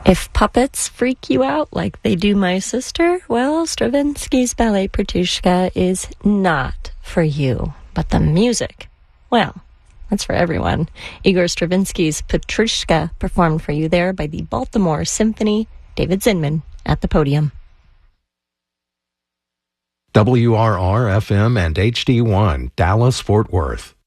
If puppets freak you out like they do my sister, well, Stravinsky's Ballet Petrushka is not for you. But the music, well, that's for everyone. Igor Stravinsky's Petrushka performed for you there by the Baltimore Symphony. David Zinman at the podium. WRR-FM and HD1, Dallas, Fort Worth.